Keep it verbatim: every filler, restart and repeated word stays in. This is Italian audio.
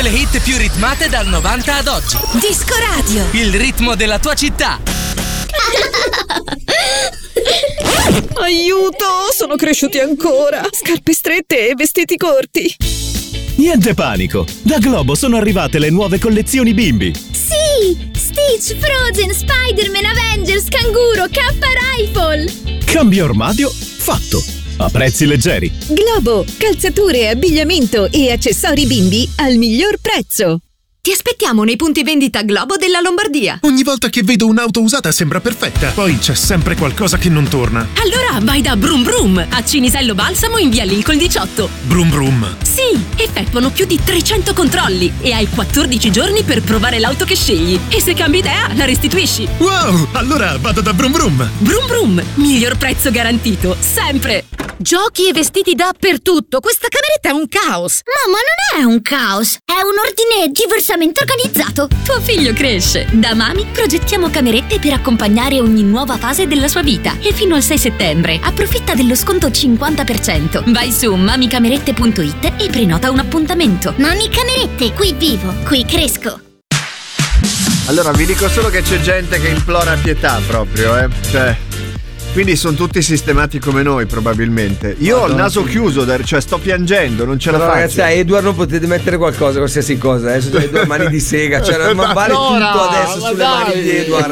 le hit più ritmate dal novanta ad oggi. Disco Radio. Il ritmo della tua città. Aiuto, sono cresciuti ancora. Scarpe strette e vestiti corti. Niente panico, da Globo sono arrivate le nuove collezioni bimbi. Sì! Stitch, Frozen, Spider-Man, Avengers, Canguro, K Rifle. Cambio armadio fatto, a prezzi leggeri. Globo, calzature, abbigliamento e accessori bimbi al miglior prezzo. Ti aspettiamo nei punti vendita Globo della Lombardia. Ogni volta che vedo un'auto usata sembra perfetta, poi c'è sempre qualcosa che non torna. Allora vai da Brum Brum a Cinisello Balsamo in via Lincoln diciotto. Brum Brum. Sì, effettuano più di trecento controlli e hai quattordici giorni per provare l'auto che scegli. E se cambi idea, la restituisci. Wow, allora vado da Brum Brum. Brum Brum, miglior prezzo garantito, sempre. Giochi e vestiti dappertutto. Questa cameretta è un caos. Mamma, non è un caos, è un ordine diversamente organizzato. Tuo figlio cresce. Da Mami progettiamo camerette per accompagnare ogni nuova fase della sua vita. E fino al sei settembre approfitta dello sconto cinquanta per cento. Vai su mamicamerette punto it e prenota un appuntamento. Mami Camerette, qui vivo, qui cresco. Allora vi dico solo che c'è gente che implora pietà proprio, eh. Cioè, quindi sono tutti sistemati come noi probabilmente. Io ho il naso chiuso, cioè sto piangendo, non ce la Però faccio. ragazzi, a Edward non potete mettere qualcosa, qualsiasi cosa. Adesso c'è due mani di sega, cioè non vale Allora, tutto adesso sulle dai. mani di Edward.